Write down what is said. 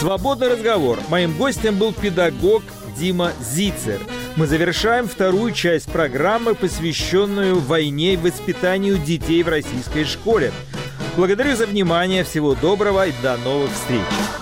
Свободный разговор. Моим гостем был педагог Дима Зицер. Мы завершаем вторую часть программы, посвященную войне и воспитанию детей в российской школе. Благодарю за внимание, всего доброго и до новых встреч!